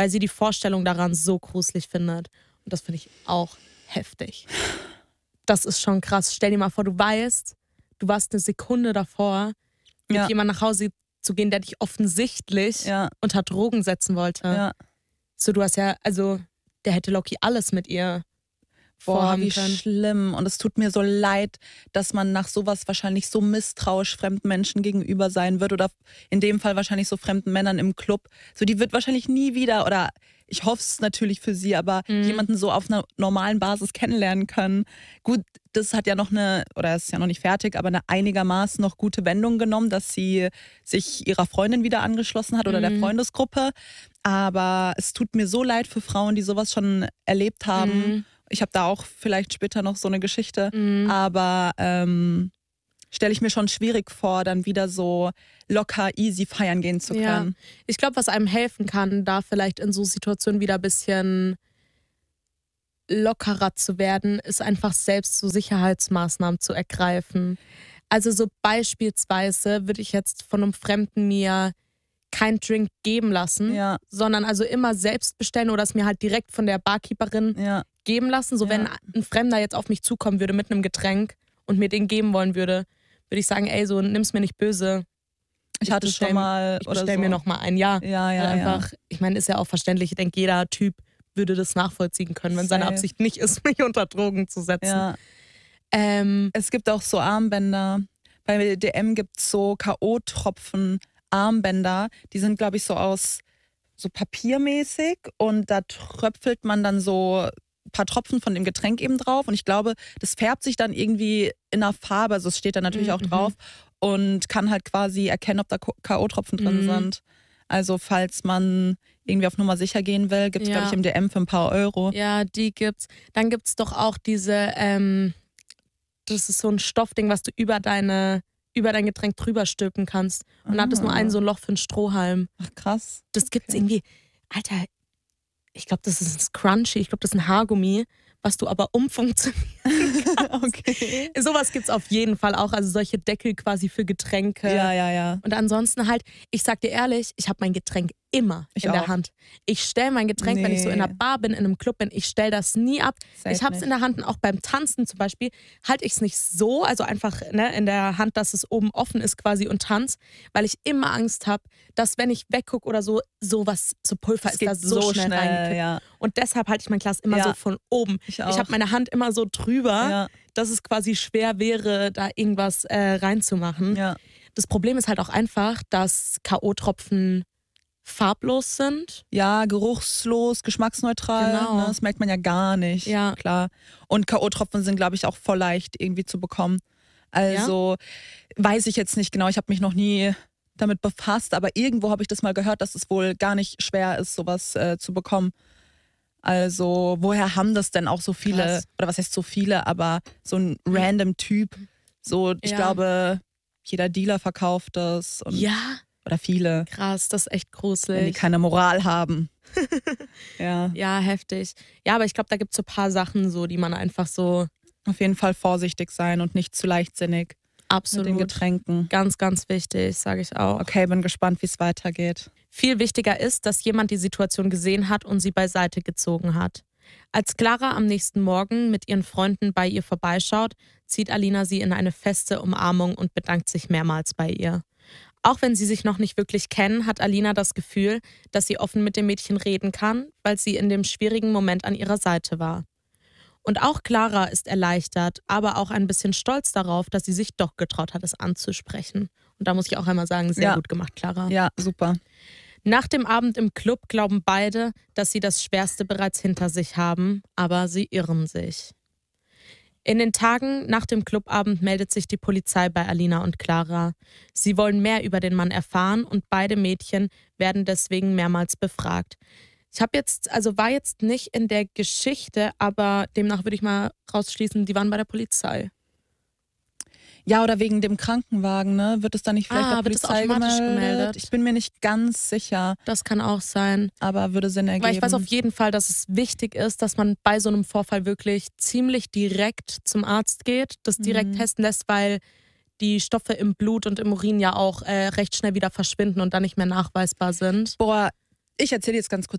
weil sie die Vorstellung daran so gruselig findet. Und das finde ich auch heftig. Das ist schon krass. Stell dir mal vor, du weißt, du warst eine Sekunde davor, mit jemandem nach Hause zu gehen, der dich offensichtlich unter Drogen setzen wollte. Ja. So, du hast ja, also, der hätte Loki alles mit ihr vorhaben können. Schlimm. Und es tut mir so leid, dass man nach sowas wahrscheinlich so misstrauisch fremden Menschen gegenüber sein wird oder in dem Fall wahrscheinlich so fremden Männern im Club. So, die wird wahrscheinlich nie wieder, oder ich hoffe es natürlich für sie, aber jemanden so auf einer normalen Basis kennenlernen können. Gut, das hat ja noch oder ist ja noch nicht fertig, aber eine einigermaßen noch gute Wendung genommen, dass sie sich ihrer Freundin wieder angeschlossen hat oder der Freundesgruppe. Aber es tut mir so leid für Frauen, die sowas schon erlebt haben. Ich habe da auch vielleicht später noch so eine Geschichte, aber stelle ich mir schon schwierig vor, dann wieder so locker, easy feiern gehen zu können. Ja. Ich glaube, was einem helfen kann, da vielleicht in so Situationen wieder ein bisschen lockerer zu werden, ist einfach selbst so Sicherheitsmaßnahmen zu ergreifen. Also so beispielsweise würde ich jetzt von einem Fremden mir kein Drink geben lassen, sondern also immer selbst bestellen oder es mir halt direkt von der Barkeeperin geben lassen. So wenn ein Fremder jetzt auf mich zukommen würde mit einem Getränk und mir den geben wollen würde, würde ich sagen, ey, so nimm's mir nicht böse. Ich hatte schon mal ich bestell mir noch mal ein. Ja. Einfach, ich meine, ist ja auch verständlich. Ich denke, jeder Typ würde das nachvollziehen können, wenn seine Absicht nicht ist, mich unter Drogen zu setzen. Ja. Es gibt auch so Armbänder. Bei DM gibt es so K.O.-Tropfen Armbänder, die sind, glaube ich, so aus so papiermäßig und da tröpfelt man dann so ein paar Tropfen von dem Getränk eben drauf und ich glaube, das färbt sich dann irgendwie in einer Farbe, also es steht da natürlich auch drauf und kann halt quasi erkennen, ob da K.O.-Tropfen drin sind. Also falls man irgendwie auf Nummer sicher gehen will, gibt es, glaube ich, im DM für ein paar Euro. Ja, die gibt's. Dann gibt es doch auch diese, das ist so ein Stoffding, was du über dein Getränk drüber stülpen kannst. Und dann hat es nur so ein Loch für einen Strohhalm. Ach, krass. Das gibt's irgendwie, Alter, ich glaube, das ist ein Scrunchie, ich glaube, das ist ein Haargummi, was du aber umfunktionieren kannst. Okay. Sowas gibt's auf jeden Fall auch, also solche Deckel quasi für Getränke. Ja. Und ansonsten halt, ich sag dir ehrlich, ich habe mein Getränk immer in der Hand. Ich stelle mein Getränk, wenn ich so in einer Bar bin, in einem Club bin, ich stelle das nie ab. Ich habe es in der Hand und auch beim Tanzen zum Beispiel halte ich es nicht so, also einfach in der Hand, dass es oben offen ist quasi und tanz, weil ich immer Angst habe, dass wenn ich weggucke oder so Pulver ist da so schnell reingekippt. Ja. Und deshalb halte ich mein Glas immer so von oben. Ich habe meine Hand immer so drüber, dass es quasi schwer wäre, da irgendwas reinzumachen. Ja. Das Problem ist halt auch einfach, dass K.O.-Tropfen farblos sind. Ja, geruchslos, geschmacksneutral. Genau. Ne? Das merkt man ja gar nicht. Ja. Klar. Und K.O.-Tropfen sind, glaube ich, auch voll leicht irgendwie zu bekommen. Also weiß ich jetzt nicht genau. Ich habe mich noch nie damit befasst, aber irgendwo habe ich das mal gehört, dass es wohl gar nicht schwer ist, sowas zu bekommen. Also woher haben das denn auch so viele, Krass. oder was heißt so viele, aber so ein random Typ. So, ich glaube, jeder Dealer verkauft das. Und oder viele. Krass, das ist echt gruselig. Wenn die keine Moral haben. Ja, heftig. Ja, aber ich glaube, da gibt es so ein paar Sachen, so, die man einfach so. Auf jeden Fall vorsichtig sein und nicht zu leichtsinnig. Absolut. Mit den Getränken. Ganz, ganz wichtig, sage ich auch. Okay, bin gespannt, wie es weitergeht. Viel wichtiger ist, dass jemand die Situation gesehen hat und sie beiseite gezogen hat. Als Clara am nächsten Morgen mit ihren Freunden bei ihr vorbeischaut, zieht Alina sie in eine feste Umarmung und bedankt sich mehrmals bei ihr. Auch wenn sie sich noch nicht wirklich kennen, hat Alina das Gefühl, dass sie offen mit dem Mädchen reden kann, weil sie in dem schwierigen Moment an ihrer Seite war. Und auch Clara ist erleichtert, aber auch ein bisschen stolz darauf, dass sie sich doch getraut hat, es anzusprechen. Und da muss ich auch einmal sagen, sehr gut gemacht, Clara. Ja, super. Nach dem Abend im Club glauben beide, dass sie das Schwerste bereits hinter sich haben, aber sie irren sich. In den Tagen nach dem Clubabend meldet sich die Polizei bei Alina und Clara. Sie wollen mehr über den Mann erfahren und beide Mädchen werden deswegen mehrmals befragt. War jetzt nicht in der Geschichte, aber demnach würde ich mal rausschließen, die waren bei der Polizei. Ja, oder wegen dem Krankenwagen, ne? Wird es dann nicht vielleicht der Polizei gemeldet? Ich bin mir nicht ganz sicher. Das kann auch sein. Aber würde Sinn ergeben. Weil ich weiß auf jeden Fall, dass es wichtig ist, dass man bei so einem Vorfall wirklich ziemlich direkt zum Arzt geht, das direkt testen lässt, weil die Stoffe im Blut und im Urin ja auch recht schnell wieder verschwinden und dann nicht mehr nachweisbar sind. Boah, ich erzähle jetzt ganz kurz